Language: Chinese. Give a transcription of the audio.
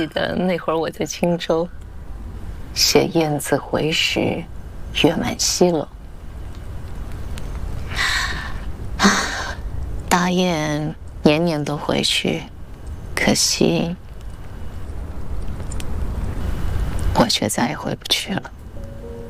记得那会儿我在青州写《雁字回时，月满西楼》。大雁年年都回去，可惜我却再也回不去了。